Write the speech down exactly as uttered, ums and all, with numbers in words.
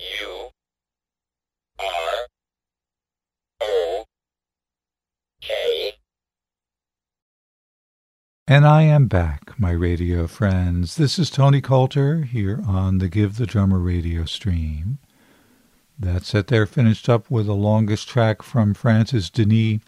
U R O K. And I am back, my radio friends. This is Tony Coulter here on the Give the Drummer radio stream. That's it there, finished up with the longest track from Francis Denis,